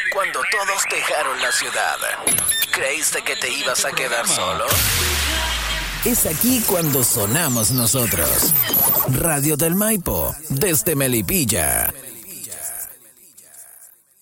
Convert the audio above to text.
Cuando todos dejaron la ciudad, ¿creíste que te ibas a quedar solo? Es aquí cuando sonamos nosotros. Radio del Maipo, desde Melipilla.